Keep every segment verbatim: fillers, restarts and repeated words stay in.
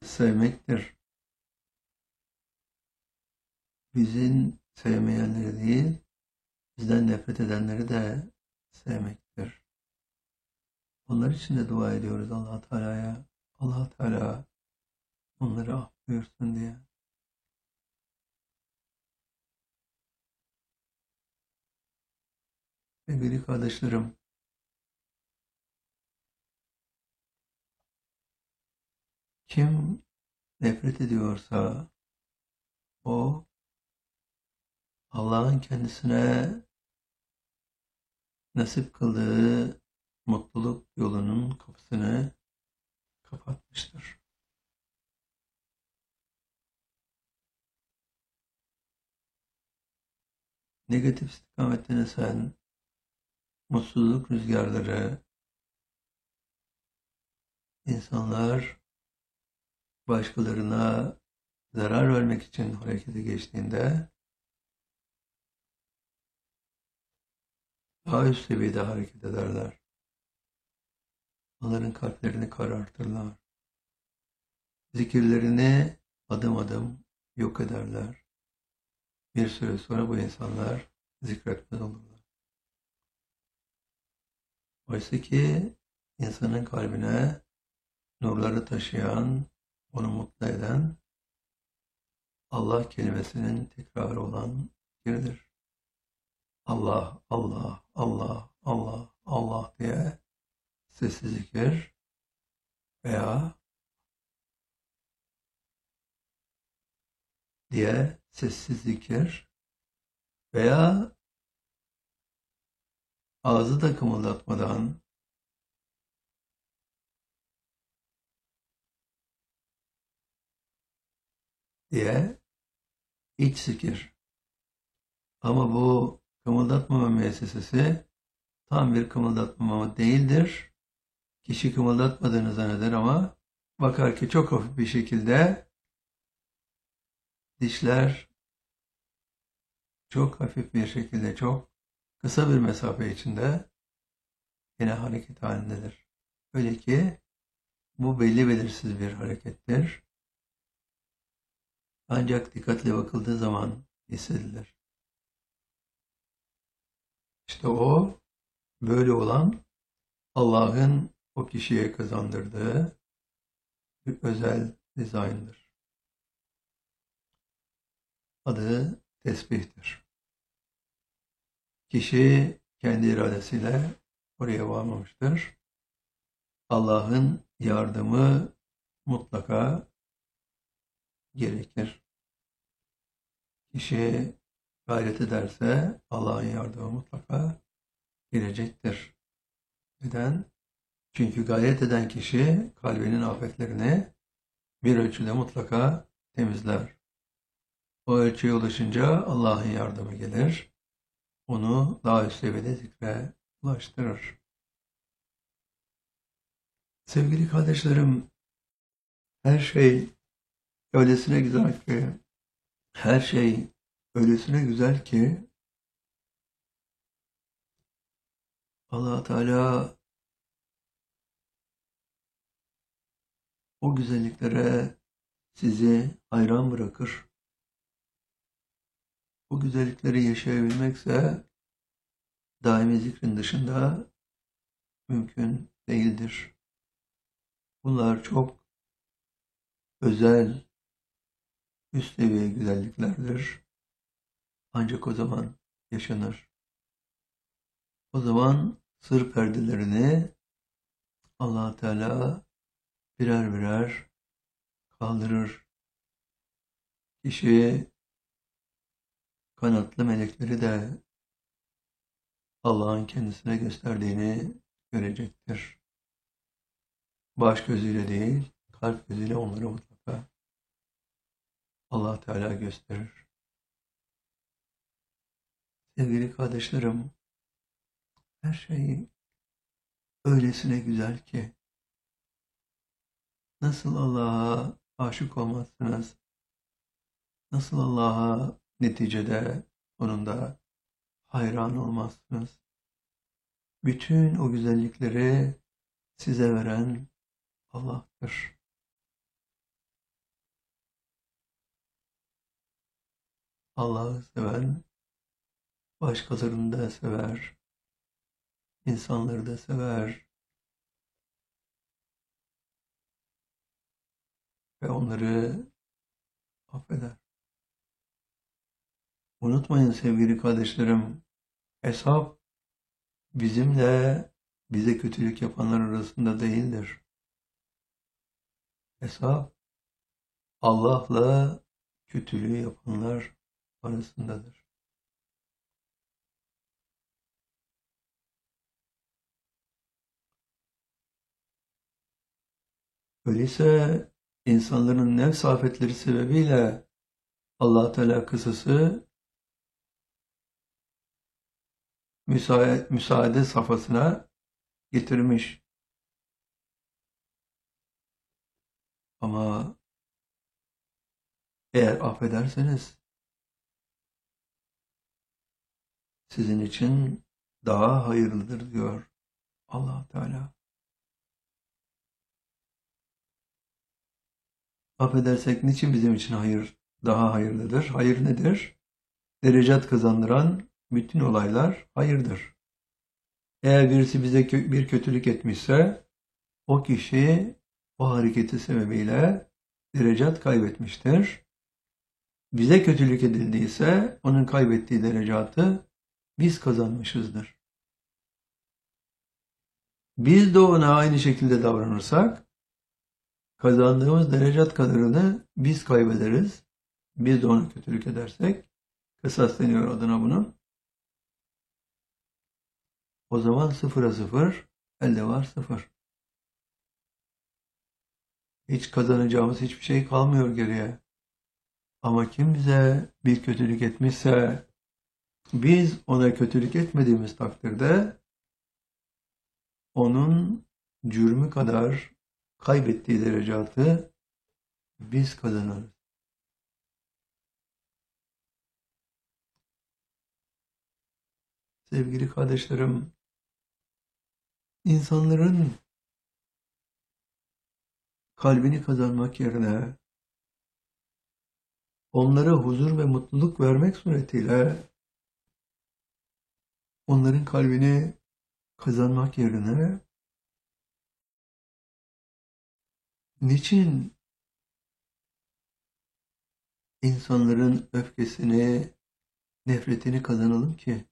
sevmektir. Bizim sevmeyenleri değil, bizden nefret edenleri de sevmektir. Onlar için de dua ediyoruz Allah Teala'ya. Allah Teala onları af buyursun diye. Sevgili kardeşlerim, kim nefret ediyorsa o Allah'ın kendisine nasip kıldığı mutluluk yolunun kapısını kapatmıştır. Negatif istikametten esen mutsuzluk rüzgarları, insanlar başkalarına zarar vermek için harekete geçtiğinde daha üst seviyede hareket ederler. Onların kalplerini karartırlar. Zikirlerini adım adım yok ederler. Bir süre sonra bu insanlar zikretmez olurlar. Oysa ki insanın kalbine nurları taşıyan, onu mutlu eden Allah kelimesinin tekrarı olan zikirdir. Allah, Allah, Allah, Allah, Allah diye sessiz zikir veya diye sessiz zikir veya ağzı da kımıldatmadan diye iç zikir. Ama bu kımıldatmama müessesesi tam bir kımıldatmama değildir. Kişi kımıldatmadığını zanneder ama bakar ki çok hafif bir şekilde dişler çok hafif bir şekilde çok kısa bir mesafe içinde yine hareket halindedir. Öyle ki bu belli belirsiz bir harekettir. Ancak dikkatle bakıldığı zaman hissedilir. İşte o böyle olan Allah'ın o kişiye kazandırdığı bir özel dizayndır. Adı tesbihtir. Kişi kendi iradesiyle oraya varmamıştır. Allah'ın yardımı mutlaka gerekir. Kişi gayret ederse Allah'ın yardımı mutlaka gelecektir. Neden? Çünkü gayret eden kişi kalbinin afetlerini bir ölçüde mutlaka temizler. O ölçüye ulaşınca Allah'ın yardımı gelir. Onu daha üst seviyede zikre ulaştırır. Sevgili kardeşlerim, her şey öylesine güzel ki, her şey öylesine güzel ki Allah Teala o güzelliklere sizi hayran bırakır. Bu güzellikleri yaşayabilmekse daimi zikrin dışında mümkün değildir. Bunlar çok özel, üst seviye güzelliklerdir. Ancak o zaman yaşanır. O zaman sır perdelerini Allah Teala birer birer kaldırır. Kişi kanatlı melekleri de Allah'ın kendisine gösterdiğini görecektir. Baş gözüyle değil, kalp gözüyle onları mutlaka Allah Teala gösterir. Sevgili kardeşlerim, her şey öylesine güzel ki nasıl Allah'a aşık olmazsınız, nasıl Allah'a neticede sonunda hayran olmazsınız. Bütün o güzellikleri size veren Allah'tır. Allah'ı seven başkalarını da sever, insanları da sever ve onları affeder. Unutmayın sevgili kardeşlerim, hesap bizimle bize kötülük yapanlar arasında değildir. Hesap Allah'la kötülüğü yapanlar arasındadır. Öyleyse insanların nefs afetleri sebebiyle Allah Teala kısası müsaade, müsaade safhasına getirmiş. Ama eğer affederseniz sizin için daha hayırlıdır diyor Allah Teala. Affedersek niçin bizim için hayır daha hayırlıdır? Hayır nedir? Derecat kazandıran bütün olaylar hayırdır. Eğer birisi bize kö- bir kötülük etmişse o kişi o hareketi sebebiyle derecat kaybetmiştir. Bize kötülük edildiyse onun kaybettiği derecatı biz kazanmışızdır. Biz de ona aynı şekilde davranırsak kazandığımız derecat kadarını biz kaybederiz. Biz de ona kötülük edersek, kısas deniyor adına bunun. O zaman sıfıra sıfır, elde var sıfır. Hiç kazanacağımız hiçbir şey kalmıyor geriye. Ama kim bize bir kötülük etmişse, biz ona kötülük etmediğimiz takdirde, onun cürmü kadar kaybettiği derecatı biz kazanırız. Sevgili kardeşlerim, insanların kalbini kazanmak yerine onlara huzur ve mutluluk vermek suretiyle onların kalbini kazanmak yerine niçin insanların öfkesini, nefretini kazanalım ki?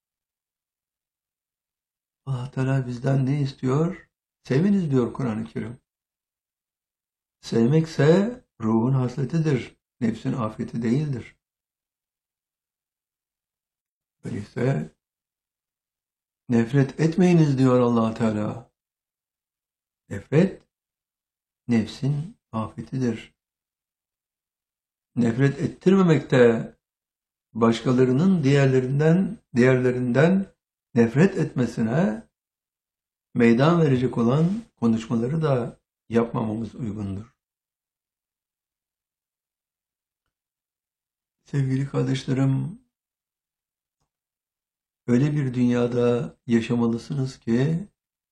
Allah Teala bizden ne istiyor? Seviniz diyor Kur'an-ı Kerim. Sevmekse ruhun hasletidir, nefsin afeti değildir. Öyleyse nefret etmeyiniz diyor Allah Teala. Nefret nefsin afetidir. Nefret ettirmemek de başkalarının diğerlerinden diğerlerinden nefret etmesine meydan verecek olan konuşmaları da yapmamamız uygundur. Sevgili kardeşlerim, öyle bir dünyada yaşamalısınız ki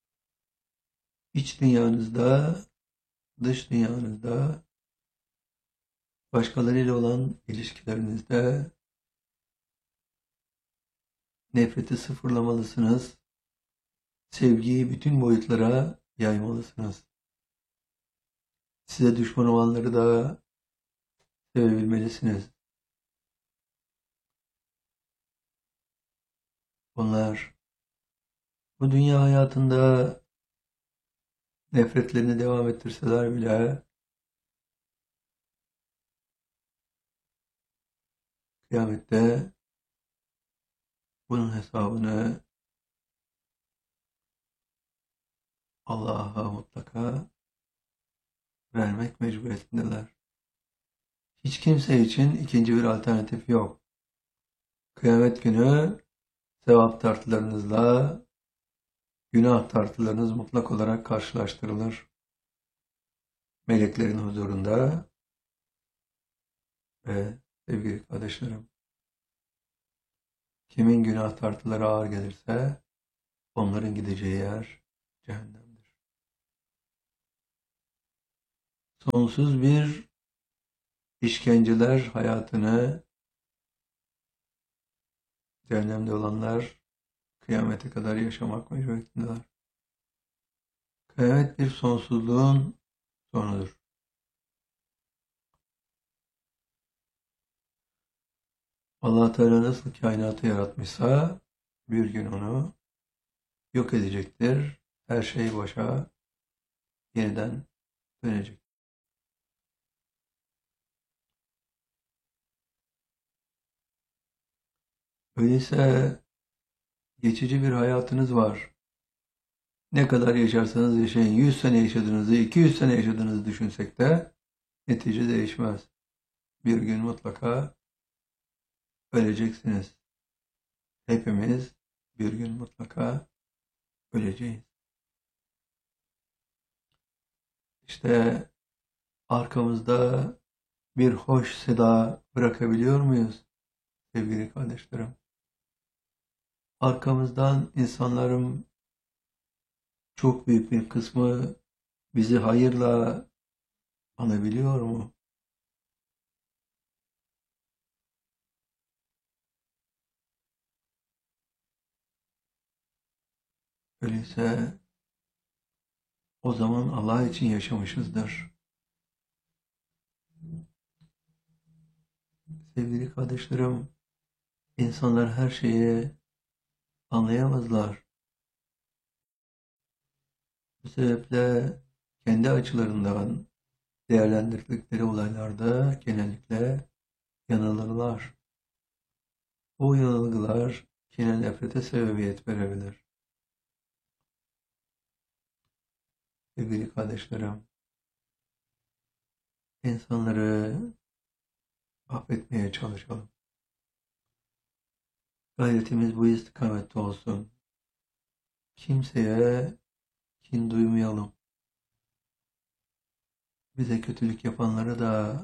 iç dünyanızda, dış dünyanızda, başkalarıyla olan ilişkilerinizde nefreti sıfırlamalısınız. Sevgiyi bütün boyutlara yaymalısınız. Size düşman olanları da sevebilmelisiniz. Onlar bu dünya hayatında nefretlerini devam ettirseler bile kıyamette bunun hesabını Allah'a mutlaka vermek mecburiyetindeler. Hiç kimse için ikinci bir alternatif yok. Kıyamet günü sevap tartılarınızla günah tartılarınız mutlak olarak karşılaştırılır. Meleklerin huzurunda ve sevgili kardeşlerim, kimin günah tartıları ağır gelirse onların gideceği yer cehennemdir. Sonsuz bir işkenceler hayatını cehennemde olanlar kıyamete kadar yaşamak mecburiyetindeler. Kıyamet bir sonsuzluğun sonudur. Allah Teala nasıl kainatı yaratmışsa bir gün onu yok edecektir. Her şey başa yeniden dönecek. Öyleyse geçici bir hayatınız var. Ne kadar yaşarsanız yaşayın, yüz sene yaşadığınızı, iki yüz sene yaşadığınızı düşünsek de netice değişmez. Bir gün mutlaka öleceksiniz. Hepimiz bir gün mutlaka öleceğiz. İşte arkamızda bir hoş seda bırakabiliyor muyuz sevgili kardeşlerim? Arkamızdan insanların çok büyük bir kısmı bizi hayırla anabiliyor mu? Öyleyse o zaman Allah için yaşamışızdır. Sevgili kardeşlerim, insanlar her şeyi anlayamazlar. Bu sebeple kendi açılarından değerlendirdikleri olaylarda genellikle yanılırlar. Bu yanılgılar kine nefrete sebebiyet verebilir. Sevgili kardeşlerim, insanları affetmeye çalışalım. Gayretimiz bu istikamette olsun. Kimseye kin duymayalım. Bize kötülük yapanlara da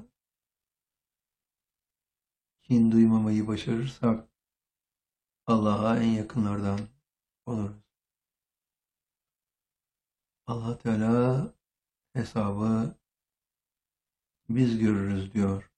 kin duymamayı başarırsak Allah'a en yakınlardan oluruz. Allah Teala hesabı biz görürüz diyor.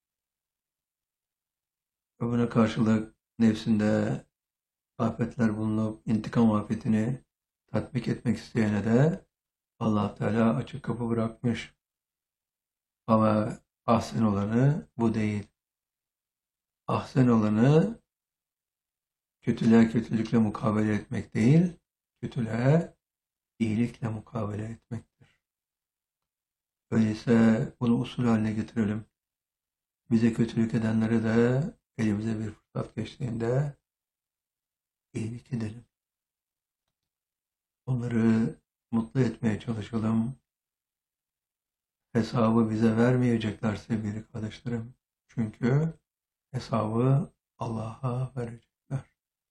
Ve buna karşılık nefsinde afetler bulunup intikam afetini tatbik etmek isteyene de Allah Teala açık kapı bırakmış. Ama ahsen olanı bu değil. Ahsen olanı kötülüğe kötülükle mukabele etmek değil, kötülüğe iyilikle mukabele etmektir. Öyleyse bunu usul haline getirelim. Bize kötülük edenlere de elimize bir fırsat geçtiğinde iyilik edelim. Onları mutlu etmeye çalışalım. Hesabı bize vermeyecekler sevgili kardeşlerim. Çünkü hesabı Allah'a verecekler.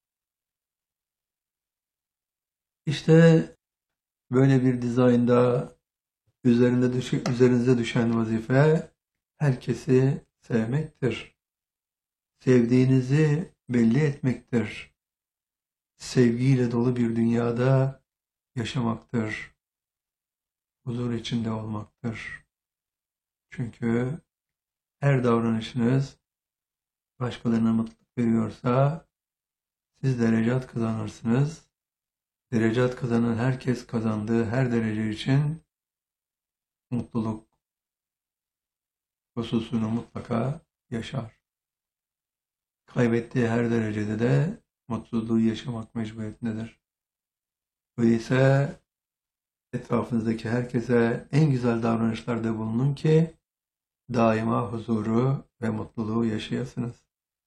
İşte böyle bir dizaynda üzerinde düş üzerinize düşen vazife herkesi sevmektir. Sevdiğinizi belli etmektir. Sevgiyle dolu bir dünyada yaşamaktır. Huzur içinde olmaktır. Çünkü her davranışınız başkalarına mutluluk veriyorsa siz derecat kazanırsınız. Derecat kazanan herkes kazandığı her derece için mutluluk hususunu mutlaka yaşar. Kaybettiği her derecede de mutluluğu yaşamak mecburiyetindedir. Öyleyse etrafınızdaki herkese en güzel davranışlarda bulunun ki daima huzuru ve mutluluğu yaşayasınız.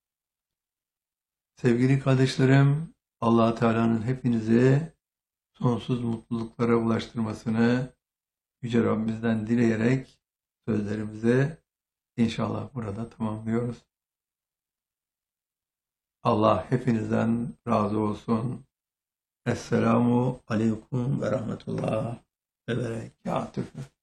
Sevgili kardeşlerim, Allah Teala'nın hepinizi sonsuz mutluluklara ulaştırmasını Yüce Rabbimizden dileyerek sözlerimizi inşallah burada tamamlıyoruz. Allah hepinizden razı olsun. Esselamu aleyküm ve rahmetullah ve berekatühü.